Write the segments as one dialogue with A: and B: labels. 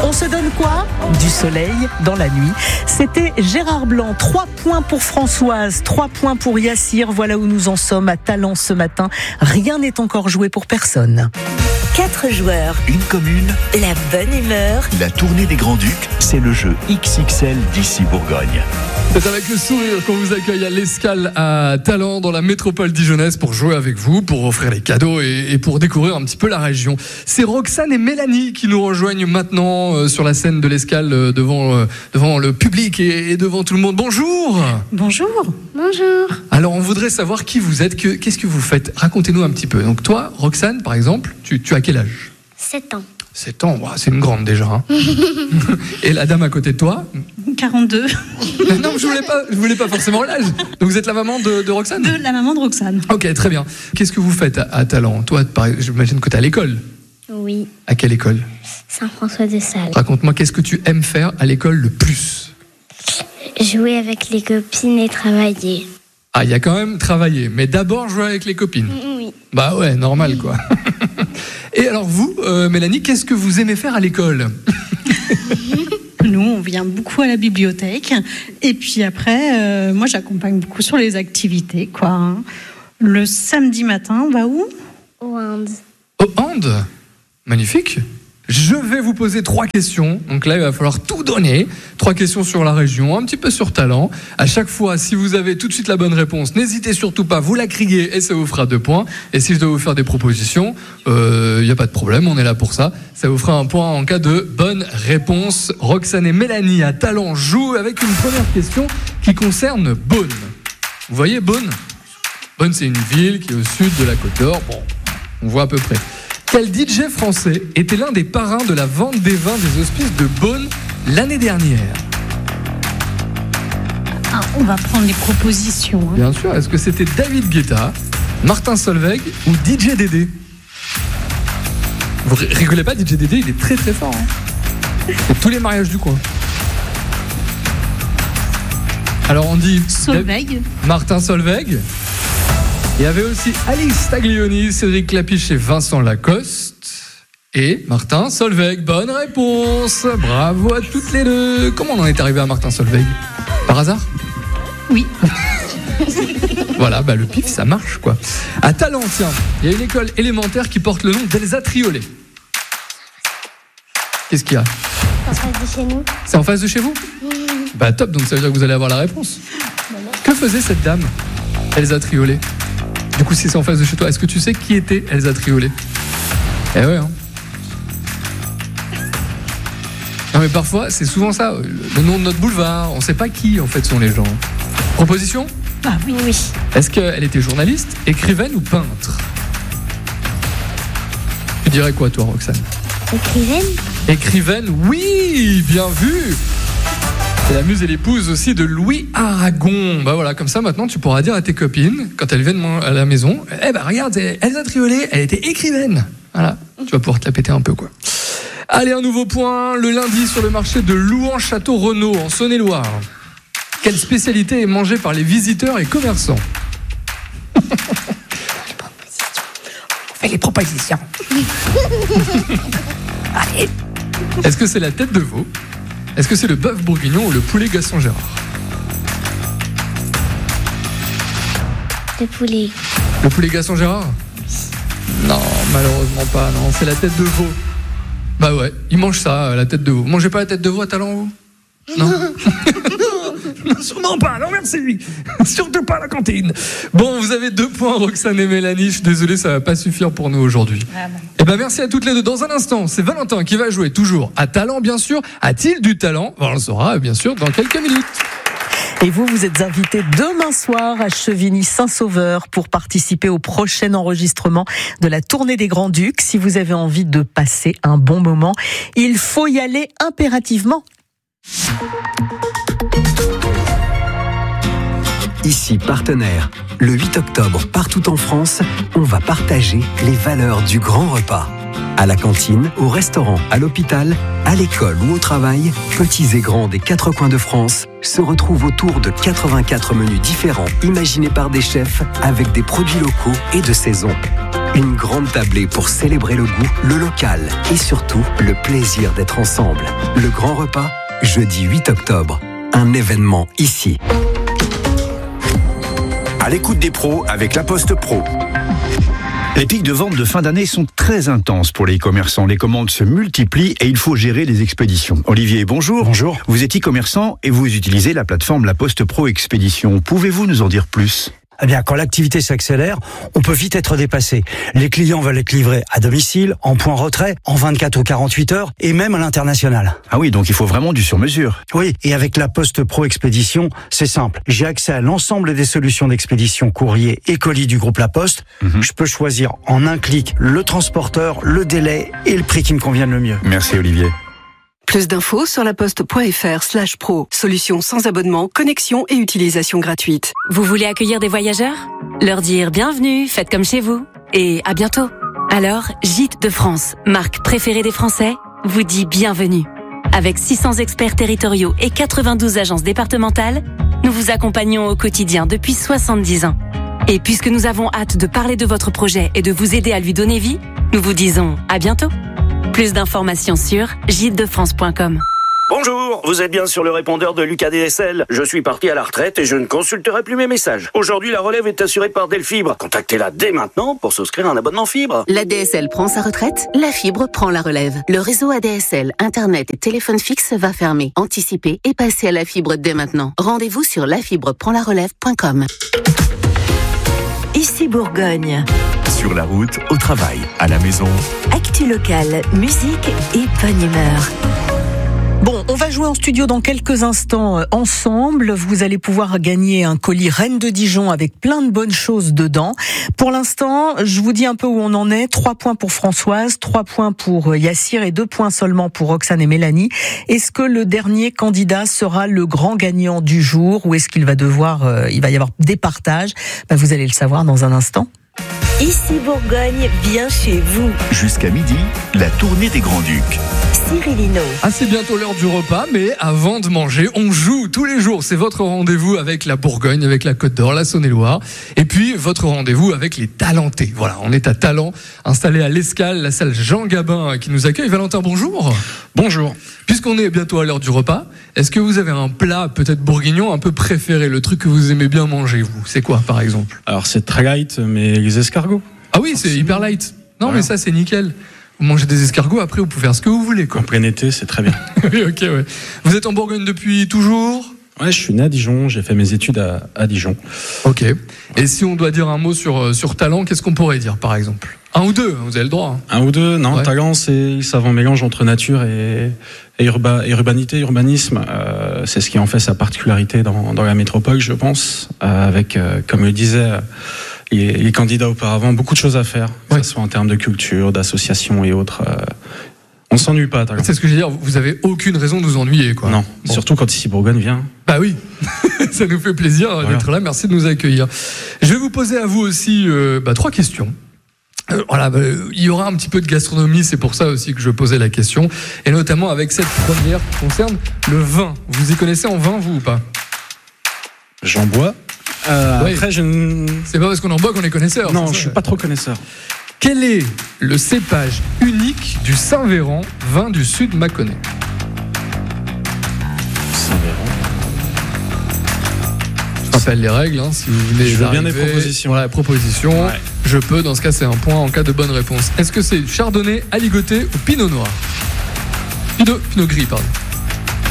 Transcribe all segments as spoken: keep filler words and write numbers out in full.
A: On se donne quoi ? Du soleil dans la nuit. C'était Gérard Blanc. Trois points pour Françoise, trois points pour Yassir. Voilà où nous en sommes à Talence ce matin. Rien n'est encore joué pour personne.
B: Quatre joueurs,
C: une commune,
B: la bonne humeur.
C: La tournée des Grands-Ducs, c'est le jeu X X L d'ici Bourgogne.
D: C'est avec le sourire qu'on vous accueille à l'Escale à Talence dans la métropole dijonnaise pour jouer avec vous, pour offrir les cadeaux et, et pour découvrir un petit peu la région. C'est Roxane et Mélanie qui nous rejoignent maintenant euh, sur la scène de l'Escale euh, devant, euh, devant le public et, et devant tout le monde. Bonjour.
E: Bonjour.
F: Bonjour.
D: Alors on voudrait savoir qui vous êtes, que, qu'est-ce que vous faites ? Racontez-nous un petit peu. Donc toi, Roxane par exemple, tu, tu as quel âge ?
F: sept ans.
D: sept ans, wow, c'est une grande déjà. Hein. Et la dame à côté de toi ?
E: quarante-deux.
D: Non, je voulais pas, je voulais pas forcément l'âge. Donc vous êtes la maman de, de Roxane ?
E: De la maman de Roxane.
D: Ok, très bien. Qu'est-ce que vous faites à, à Talence ? Toi, pareil, j'imagine que tu es à l'école.
F: Oui.
D: À quelle école ?
F: Saint-François-de-Sales.
D: Raconte-moi, qu'est-ce que tu aimes faire à l'école le plus ?
F: Jouer avec les copines et travailler.
D: Ah, il y a quand même travailler, mais d'abord jouer avec les copines.
F: Oui.
D: Bah ouais, normal quoi. Et alors vous, euh, Mélanie, qu'est-ce que vous aimez faire à l'école ?
E: Nous, on vient beaucoup à la bibliothèque. Et puis après, euh, moi, j'accompagne beaucoup sur les activités, quoi. Hein. Le samedi matin, on va où ?
F: Au Inde.
D: Au hand ? Magnifique. Je vais vous poser trois questions. Donc là, il va falloir tout donner. Trois questions sur la région, un petit peu sur Talence. À chaque fois, si vous avez tout de suite la bonne réponse, n'hésitez surtout pas, vous la criez et ça vous fera deux points. Et si je dois vous faire des propositions, il euh, n'y a pas de problème, on est là pour ça. Ça vous fera un point en cas de bonne réponse. Roxane et Mélanie à Talence jouent avec une première question qui concerne Beaune. Vous voyez Beaune ? Beaune, c'est une ville qui est au sud de la Côte d'Or. Bon, on voit à peu près. Quel D J français était l'un des parrains de la vente des vins des hospices de Beaune l'année dernière ?
E: Ah, on va prendre les propositions. Hein.
D: Bien sûr, est-ce que c'était David Guetta, Martin Solveig ou D J Dédé ? Vous rigolez pas, D J Dédé, il est très très fort. Hein. C'est tous les mariages du coin. Alors on dit...
E: Solveig.
D: Martin Solveig. Il y avait aussi Alice Taglioni, Cédric Clapiche et Vincent Lacoste. Et Martin Solveig. Bonne réponse. Bravo à toutes les deux. Comment on en est arrivé à Martin Solveig ? Par hasard ?
E: Oui.
D: Voilà, bah le pif, ça marche, quoi. À Talence, tiens, il y a une école élémentaire qui porte le nom d'Elsa Triolet. Qu'est-ce qu'il y a ?
F: En face de chez nous.
D: C'est en face de chez vous ? Bah top, donc ça veut dire que vous allez avoir la réponse. Que faisait cette dame, Elsa Triolet ? Du coup, si c'est en face de chez toi, est-ce que tu sais qui était Elsa Triolet ? Eh ouais, hein. Non mais parfois, c'est souvent ça, le nom de notre boulevard, on sait pas qui en fait sont les gens. Proposition ?
E: Ah oui, oui.
D: Est-ce qu'elle était journaliste, écrivaine ou peintre ? Tu dirais quoi toi, Roxane ?
F: Écrivaine.
D: Écrivaine, oui, bien vu. C'est la muse et l'épouse aussi de Louis Aragon. Bah voilà, comme ça maintenant tu pourras dire à tes copines, quand elles viennent à la maison, eh ben regarde, Elsa Triolet, elle était écrivaine. Voilà, tu vas pouvoir te la péter un peu quoi. Allez, un nouveau point, le lundi sur le marché de Louan-Château-Renaud en Saône-et-Loire. Quelle spécialité est mangée par les visiteurs et commerçants ?
A: On fait les propositions. Allez.
D: Est-ce que c'est la tête de veau ? Est-ce que c'est le bœuf bourguignon ou le poulet Gaston-Gérard ?
F: Le poulet.
D: Le poulet Gaston-Gérard ? Non, malheureusement pas, non, c'est la tête de veau. Bah ouais, ils mangent ça, la tête de veau. Vous mangez pas la tête de veau à Talence, vous ? Non. Non, sûrement pas, non merci. Surtout pas à la cantine. Bon, vous avez deux points, Roxane et Mélanie. Je suis désolé, ça va pas suffire pour nous aujourd'hui. Ah bon. Eh ben merci à toutes les deux. Dans un instant, c'est Valentin qui va jouer toujours à Talence, bien sûr. A-t-il du talent ? On le saura, bien sûr, dans quelques minutes.
A: Et vous, vous êtes invité demain soir à Chevigny-Saint-Sauveur pour participer au prochain enregistrement de la tournée des Grands-Ducs. Si vous avez envie de passer un bon moment, il faut y aller impérativement.
G: Ici partenaire. Le huit octobre, partout en France, on va partager les valeurs du grand repas. À la cantine, au restaurant, à l'hôpital, à l'école ou au travail, petits et grands des quatre coins de France se retrouvent autour de quatre-vingt-quatre menus différents imaginés par des chefs avec des produits locaux et de saison. Une grande tablée pour célébrer le goût, le local et surtout le plaisir d'être ensemble. Le grand repas, jeudi huit octobre. Un événement ici.
C: À l'écoute des pros avec La Poste Pro. Les pics de vente de fin d'année sont très intenses pour les e-commerçants. Les commandes se multiplient et il faut gérer les expéditions. Olivier, bonjour.
H: Bonjour.
C: Vous êtes e-commerçant et vous utilisez la plateforme La Poste Pro Expédition. Pouvez-vous nous en dire plus ?
H: Eh bien, quand l'activité s'accélère, on peut vite être dépassé. Les clients veulent être livrés à domicile, en point retrait, en vingt-quatre ou quarante-huit heures, et même à l'international.
C: Ah oui, donc il faut vraiment du sur-mesure.
H: Oui, et avec la Poste Pro Expédition, c'est simple. J'ai accès à l'ensemble des solutions d'expédition courrier et colis du groupe La Poste. Mm-hmm. Je peux choisir en un clic le transporteur, le délai et le prix qui me convienne le mieux.
C: Merci Olivier.
I: Plus d'infos sur laposte.fr slash pro. Solution sans abonnement, connexion et utilisation gratuite.
J: Vous voulez accueillir des voyageurs ? Leur dire bienvenue, faites comme chez vous. Et à bientôt. Alors, Gîtes de France, marque préférée des Français, vous dit bienvenue. Avec six cents experts territoriaux et quatre-vingt-douze agences départementales, nous vous accompagnons au quotidien depuis soixante-dix ans. Et puisque nous avons hâte de parler de votre projet et de vous aider à lui donner vie, nous vous disons à bientôt. Plus d'informations sur gîtes de france point com.
K: Bonjour, vous êtes bien sur le répondeur de Lucas D S L. Je suis parti à la retraite et je ne consulterai plus mes messages. Aujourd'hui, la relève est assurée par Delfibre. Contactez-la dès maintenant pour souscrire un abonnement fibre.
L: La D S L prend sa retraite, la fibre prend la relève. Le réseau A D S L, Internet et téléphone fixe va fermer. Anticipez et passez à la fibre dès maintenant. Rendez-vous sur la fibre prend la relève point com.
B: Ici Bourgogne.
C: Sur la route, au travail, à la maison.
B: Actu locale, musique et bonne humeur.
A: Bon, on va jouer en studio dans quelques instants ensemble. Vous allez pouvoir gagner un colis Reine de Dijon avec plein de bonnes choses dedans. Pour l'instant, je vous dis un peu où on en est. Trois points pour Françoise, trois points pour Yassir et deux points seulement pour Roxane et Mélanie. Est-ce que le dernier candidat sera le grand gagnant du jour ou est-ce qu'il va devoir, euh, il va y avoir des partages ? Ben, vous allez le savoir dans un instant.
B: Ici Bourgogne, bien chez vous.
C: Jusqu'à midi, la tournée des Grands-Ducs.
B: Cyril Hinault.
D: Ah, c'est bientôt l'heure du repas, mais avant de manger, on joue tous les jours. C'est votre rendez-vous avec la Bourgogne, avec la Côte d'Or, la Saône-et-Loire. Et puis, votre rendez-vous avec les talentés. Voilà, on est à Talent, installé à l'Escale, la salle Jean Gabin qui nous accueille. Valentin, bonjour.
M: Bonjour.
D: Puisqu'on est bientôt à l'heure du repas, est-ce que vous avez un plat, peut-être bourguignon, un peu préféré, le truc que vous aimez bien manger, vous ? C'est quoi, par exemple ?
M: Alors, c'est très light, mais les escargots.
D: Ah oui, c'est hyper light. Non,
M: voilà.
D: Mais ça, c'est nickel. Vous mangez des escargots, après, vous pouvez faire ce que vous voulez, quoi.
M: En plein été, c'est très bien.
D: Oui, ok, ouais. Vous êtes en Bourgogne depuis toujours ?
M: Ouais, je suis né à Dijon, j'ai fait mes études à, à Dijon.
D: Ok. Et si on doit dire un mot sur, sur Talent, qu'est-ce qu'on pourrait dire, par exemple ? Un ou deux, vous avez le droit.
M: Un ou deux, non. Ouais. Talent, c'est le savant mélange entre nature et, et, urba, et urbanité, urbanisme. Euh, c'est ce qui en fait sa particularité dans, dans la métropole, je pense. Euh, avec, euh, comme le disait les, les candidats auparavant, beaucoup de choses à faire, que ouais. ce soit en termes de culture, d'association et autres. Euh, on s'ennuie pas, Talent.
D: C'est ce que je veux dire, vous avez aucune raison de vous ennuyer, quoi.
M: Non, bon. Surtout quand ici Bourgogne vient.
D: Bah oui, ça nous fait plaisir voilà. d'être là, merci de nous accueillir. Je vais vous poser à vous aussi euh, bah, trois questions. Euh, voilà, bah, il y aura un petit peu de gastronomie, c'est pour ça aussi que je posais la question, et notamment avec cette première qui concerne le vin. Vous y connaissez en vin, vous, ou pas ?
M: J'en bois. Euh,
D: oui.
M: Après, je ne...
D: C'est pas parce qu'on en boit qu'on est connaisseur.
M: Non, je suis pas trop connaisseur.
D: Quel est le cépage unique du Saint-Véran, vin du sud Mâconnais ?
M: Saint-Véran.
D: Je rappelle les règles, hein, si vous venez
M: Je veux bien des propositions.
D: Voilà, propositions. Ouais. Je peux, dans ce cas, c'est un point en cas de bonne réponse. Est-ce que c'est Chardonnay, Aligoté ou Pinot Noir ? Pinot, Pinot Gris, pardon.
M: Chardonnay ?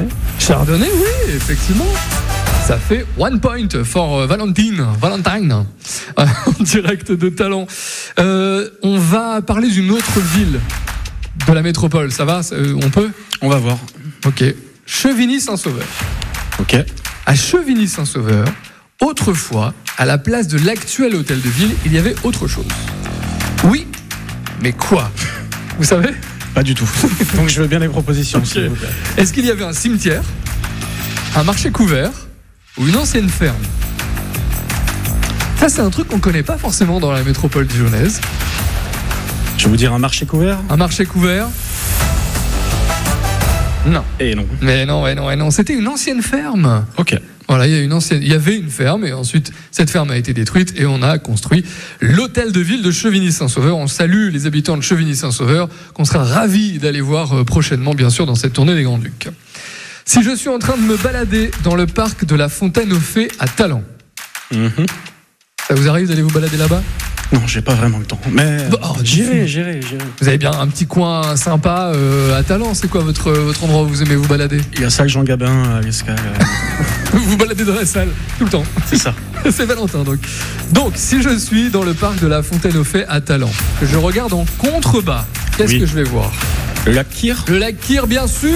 D: Chardonnay, oui, effectivement. Ça fait one point for Valentine, Valentine, en direct de Talent. Euh, on va parler d'une autre ville de la métropole. Ça va ? On peut ?
M: On va voir.
D: Ok. Chevigny-Saint-Sauveur.
M: Ok.
D: À Chevigny-Saint-Sauveur, autrefois, à la place de l'actuel hôtel de ville, il y avait autre chose. Oui, mais quoi ? Vous savez ?
M: Pas du tout. Donc je veux bien les propositions. Okay. S'il vous plaît.
D: Est-ce qu'il y avait un cimetière, un marché couvert ou une ancienne ferme ? Ça, c'est un truc qu'on ne connaît pas forcément dans la métropole dijonnaise.
M: Je vais vous dire un marché couvert.
D: Un marché couvert. Non.
M: Et non.
D: Mais non, ouais, non, ouais, non. C'était une ancienne ferme.
M: Ok.
D: Voilà, il y a une ancienne, il y avait une ferme et ensuite cette ferme a été détruite et on a construit l'hôtel de ville de Chevigny-Saint-Sauveur. On salue les habitants de Chevigny-Saint-Sauveur qu'on sera ravis d'aller voir prochainement, bien sûr, dans cette tournée des Grands-Ducs. Si je suis en train de me balader dans le parc de la Fontaine aux Fées à Talent, mm-hmm. ça vous arrive d'aller vous balader là-bas ?
M: Non, j'ai pas vraiment le temps. Mais
D: oh,
M: j'irai, j'irai, j'irai.
D: Vous avez bien un petit coin sympa euh, à Talent. C'est quoi votre, votre endroit où vous aimez vous balader ?
M: Il y a salle Jean Gabin à l'Escale.
D: Vous vous baladez dans la salle tout le temps.
M: C'est ça.
D: C'est Valentin donc. Donc, si je suis dans le parc de la Fontaine aux Fées à Talent, que je regarde en contrebas, qu'est-ce
M: oui.
D: que je vais voir ?
M: Le lac Kyr.
D: Le lac Kyr, bien sûr.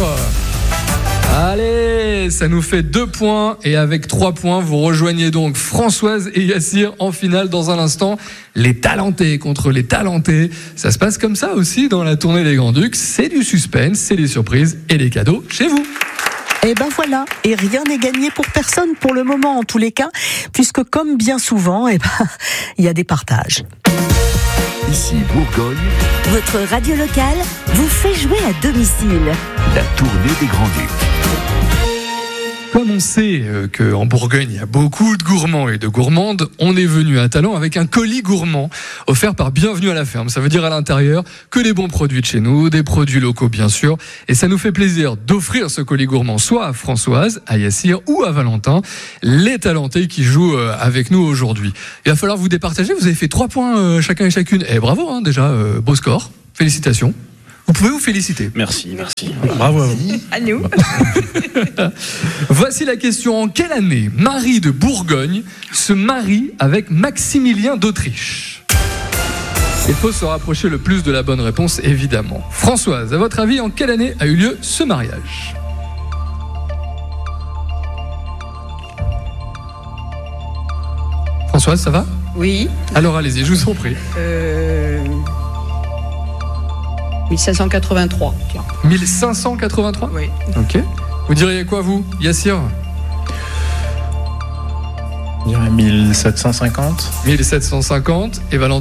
D: Allez, ça nous fait deux points et avec trois points, vous rejoignez donc Françoise et Yassir en finale dans un instant. Les talentés contre les talentés, ça se passe comme ça aussi dans la tournée des Grands-Ducs. C'est du suspense, c'est des surprises et des cadeaux chez vous.
A: Et ben voilà, et rien n'est gagné pour personne pour le moment en tous les cas, puisque comme bien souvent, et ben il y a des partages.
B: Ici Bourgogne, votre radio locale vous fait jouer à domicile.
C: La tournée des Grands-Ducs.
D: Comme on sait qu'en Bourgogne, il y a beaucoup de gourmands et de gourmandes, on est venu à Talent avec un colis gourmand offert par Bienvenue à la ferme. Ça veut dire à l'intérieur que des bons produits de chez nous, des produits locaux bien sûr. Et ça nous fait plaisir d'offrir ce colis gourmand soit à Françoise, à Yassir ou à Valentin, les talentés qui jouent avec nous aujourd'hui. Il va falloir vous départager. Vous avez fait trois points chacun et chacune. Et bravo hein, déjà, euh, beau score. Félicitations. Vous pouvez vous féliciter.
M: Merci, merci. Bravo à vous.
E: À nous.
D: Voici la question. En quelle année Marie de Bourgogne se marie avec Maximilien d'Autriche ? Il faut se rapprocher le plus de la bonne réponse, évidemment. Françoise, à votre avis, en quelle année a eu lieu ce mariage ? Françoise, ça va ?
N: Oui.
D: Alors allez-y, je vous en prie.
N: Euh... mille cinq cent quatre-vingt-trois. Tiens.
D: mille cinq cent quatre-vingt-trois ?
N: Oui.
D: Ok. Vous diriez quoi, vous, Yassir ?
O: Je dirais mille sept cent cinquante.
D: mille sept cent cinquante. Et Valentin ?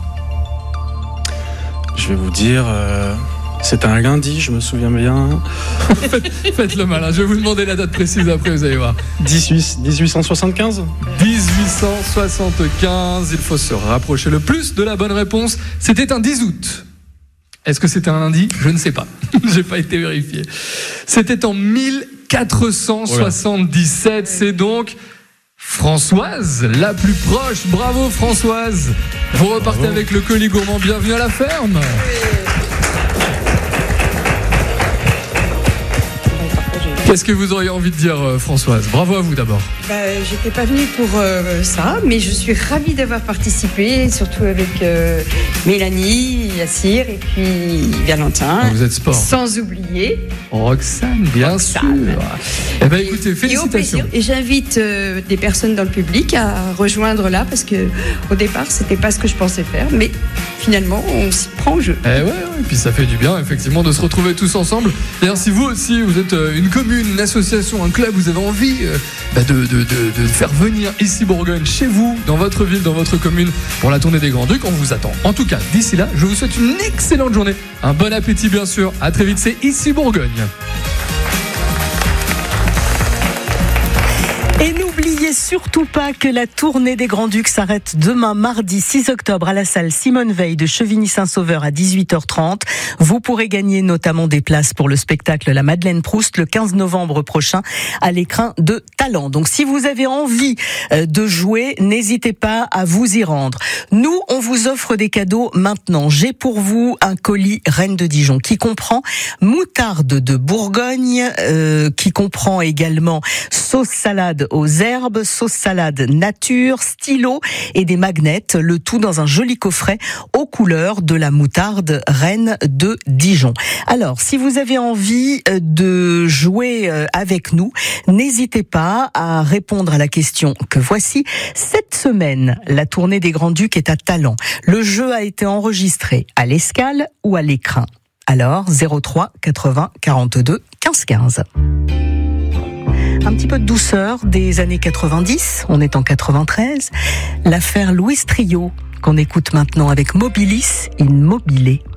M: Je vais vous dire, euh, c'était un lundi, je me souviens bien.
D: Faites, faites le malin, je vais vous demander la date précise après, vous allez voir.
M: dix-huit cent soixante-quinze.
D: dix-huit cent soixante-quinze, il faut se rapprocher le plus de la bonne réponse. C'était un dix août. Est-ce que c'était un lundi ? Je ne sais pas. J'ai pas été vérifié. C'était en mille quatre cent soixante-dix-sept. C'est donc Françoise, la plus proche. Bravo Françoise. Vous repartez Bravo. Avec le colis gourmand. Bienvenue à la ferme. Qu'est-ce que vous auriez envie de dire, Françoise ? Bravo à vous d'abord.
N: Bah, j'étais pas venue pour euh, ça, mais je suis ravie d'avoir participé, surtout avec euh, Mélanie, Yassir et puis Valentin.
D: Vous êtes sport.
N: Sans oublier
D: Roxane, bien
N: Roxane.
D: sûr. Eh ben, écoutez, félicitations.
N: Et, et j'invite euh, des personnes dans le public à rejoindre là, parce que au départ, c'était pas ce que je pensais faire, mais finalement, on s'y prend au jeu.
D: Eh ouais, ouais, et puis ça fait du bien, effectivement, de se retrouver tous ensemble. D'ailleurs, si vous aussi, vous êtes une commune, une association, un club, vous avez envie euh, bah de, de, de, de faire venir ici Bourgogne, chez vous, dans votre ville, dans votre commune, pour la tournée des Grands-Ducs, on vous attend. En tout cas, d'ici là, je vous souhaite une excellente journée. Un bon appétit, bien sûr. À très vite, c'est ici Bourgogne.
A: Et n'oubliez surtout pas que la tournée des Grands-Ducs s'arrête demain mardi six octobre à la salle Simone Veil de Chevigny-Saint-Sauveur à dix-huit heures trente. Vous pourrez gagner notamment des places pour le spectacle La Madeleine Proust le quinze novembre prochain à l'Écrin de Talent. Donc si vous avez envie de jouer, n'hésitez pas à vous y rendre. Nous, on vous offre des cadeaux maintenant. J'ai pour vous un colis Reine de Dijon qui comprend moutarde de Bourgogne, euh, qui comprend également sauce salade aux herbes, sauce salade nature, stylo et des magnets, le tout dans un joli coffret aux couleurs de la moutarde Reine de Dijon. Alors, si vous avez envie de jouer avec nous, n'hésitez pas à répondre à la question que voici. Cette semaine, la tournée des Grands-Ducs est à Talent. Le jeu a été enregistré à l'Escale ou à l'Écrin. Alors, zéro trois quatre-vingts quarante-deux quinze quinze. Un petit peu de douceur des années quatre-vingt-dix, on est en quatre-vingt-treize. L'affaire Louis Trio, qu'on écoute maintenant avec Mobilis in Mobile.